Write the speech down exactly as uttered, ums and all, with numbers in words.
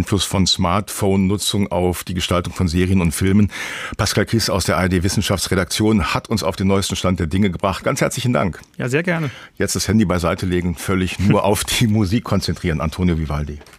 Einfluss von Smartphone-Nutzung auf die Gestaltung von Serien und Filmen. Pascal Kiss aus der A R D-Wissenschaftsredaktion hat uns auf den neuesten Stand der Dinge gebracht. Ganz herzlichen Dank. Ja, sehr gerne. Jetzt das Handy beiseite legen, völlig nur auf die Musik konzentrieren. Antonio Vivaldi.